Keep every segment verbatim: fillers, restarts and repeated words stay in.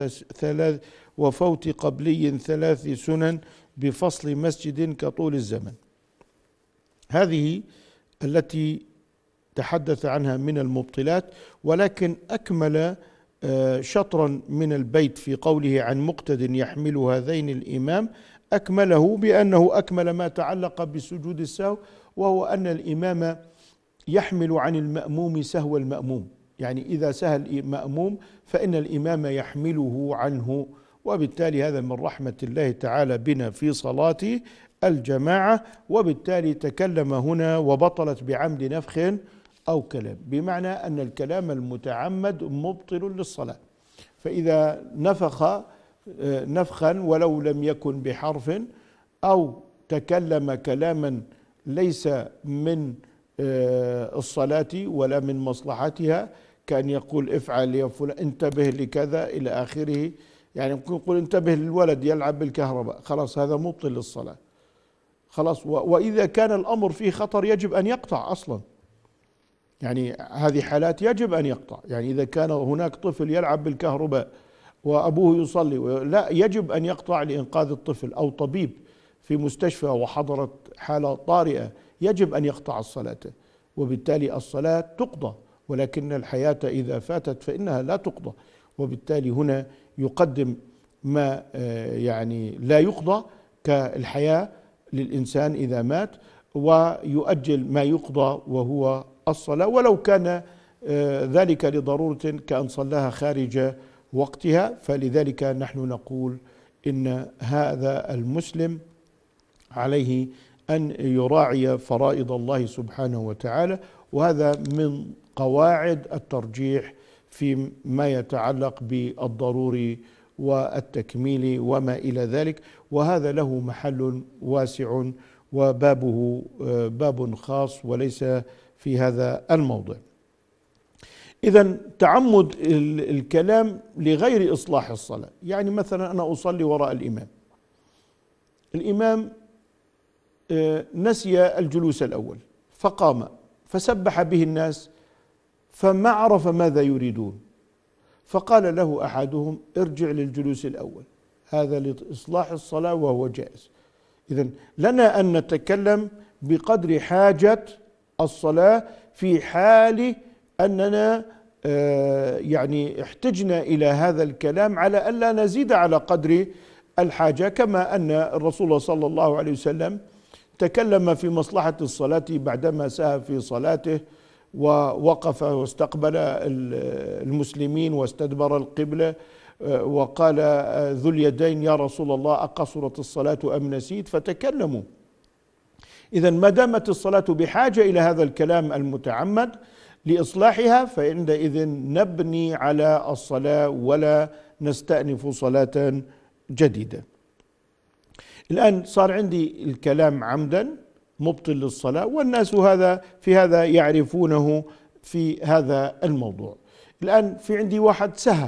ثلاث وفوت قبلي ثلاث سنن بفصل مسجد كطول الزمن. هذه التي تحدث عنها من المبطلات، ولكن أكمل شطرا من البيت في قوله عن مقتد يحمل هذين الإمام، أكمله بأنه أكمل ما تعلق بسجود السهو، وهو أن الإمام يحمل عن المأموم سهو المأموم، يعني إذا سهى المأموم فإن الإمام يحمله عنه، وبالتالي هذا من رحمة الله تعالى بنا في صلاة الجماعة. وبالتالي تكلم هنا وبطلت بعمد نفخ أو كلام، بمعنى أن الكلام المتعمد مبطل للصلاة. فإذا نفخ نفخا ولو لم يكن بحرف، أو تكلم كلاما ليس من الصلاة ولا من مصلحتها، كان يقول افعل يا فلان، انتبه لكذا إلى آخره، يعني يقول انتبه للولد يلعب بالكهرباء، خلاص هذا مبطل للصلاة خلاص. وإذا كان الأمر فيه خطر يجب أن يقطع أصلا، يعني هذه حالات يجب أن يقطع. يعني إذا كان هناك طفل يلعب بالكهرباء وأبوه يصلي، لا، يجب أن يقطع لإنقاذ الطفل، أو طبيب في مستشفى وحضرت حالة طارئة يجب أن يقطع الصلاة، وبالتالي الصلاة تقضى، ولكن الحياة إذا فاتت فإنها لا تقضى. وبالتالي هنا يقدم ما يعني لا يقضى كالحياة للإنسان إذا مات، ويؤجل ما يقضى وهو الصلاة، ولو كان ذلك لضرورة كأن صلاها خارج وقتها. فلذلك نحن نقول إن هذا المسلم عليه أن يراعي فرائض الله سبحانه وتعالى، وهذا من قواعد الترجيح في ما يتعلق بالضروري والتكميل وما إلى ذلك، وهذا له محل واسع وبابه باب خاص وليس في هذا الموضع. إذن تعمد الكلام لغير إصلاح الصلاة، يعني مثلا أنا أصلي وراء الإمام، الإمام نسي الجلوس الأول فقام فسبح به الناس، فما عرف ماذا يريدون، فقال له أحدهم ارجع للجلوس الأول، هذا لإصلاح الصلاة وهو جائز. إذن لنا أن نتكلم بقدر حاجة الصلاة في حال أننا يعني احتجنا إلى هذا الكلام على ألا نزيد على قدر الحاجة، كما أن الرسول صلى الله عليه وسلم تكلم في مصلحة الصلاة بعدما سهى في صلاته ووقف واستقبل المسلمين واستدبر القبلة وقال ذو اليدين يا رسول الله أقصرت الصلاة أم نسيت، فتكلموا. إذن ما دامت الصلاة بحاجة إلى هذا الكلام المتعمد لإصلاحها، فعندئذ نبني على الصلاة ولا نستأنف صلاة جديدة. الآن صار عندي الكلام عمدا مبطل للصلاة، والناس هذا في هذا يعرفونه في هذا الموضوع. الآن في عندي واحد سهى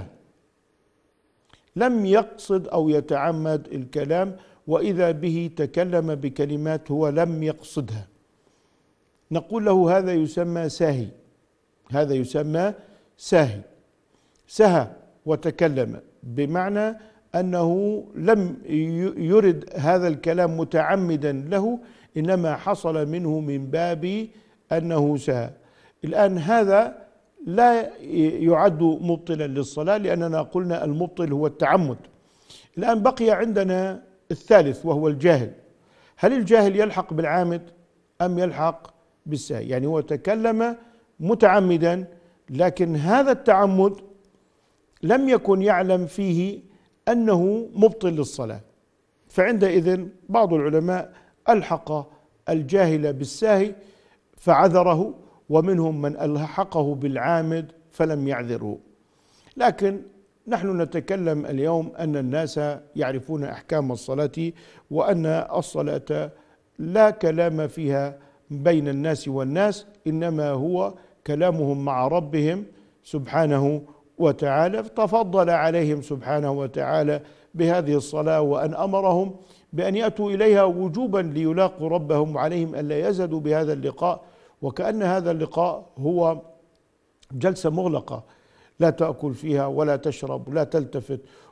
لم يقصد أو يتعمد الكلام، وإذا به تكلم بكلمات هو لم يقصدها، نقول له هذا يسمى ساهي، هذا يسمى ساهي. سهى وتكلم بمعنى أنه لم يرد هذا الكلام متعمدا له، إنما حصل منه من باب أنه سهى. الآن هذا لا يعد مبطلا للصلاة، لأننا قلنا المبطل هو التعمد. الآن بقي عندنا الثالث وهو الجاهل. هل الجاهل يلحق بالعامد أم يلحق بالساهي؟ يعني هو تكلم متعمدا، لكن هذا التعمد لم يكن يعلم فيه أنه مبطل للصلاة، فعندئذ بعض العلماء ألحق الجاهل بالساهي فعذره، ومنهم من ألحقه بالعامد فلم يعذره. لكن نحن نتكلم اليوم أن الناس يعرفون أحكام الصلاة، وأن الصلاة لا كلام فيها بين الناس والناس، إنما هو كلامهم مع ربهم سبحانه وتعالى. تفضل عليهم سبحانه وتعالى بهذه الصلاة، وأن أمرهم بأن يأتوا إليها وجوبا ليلاقوا ربهم، وعليهم ألا يزدوا بهذا اللقاء، وكأن هذا اللقاء هو جلسة مغلقة لا تأكل فيها ولا تشرب ولا تلتفت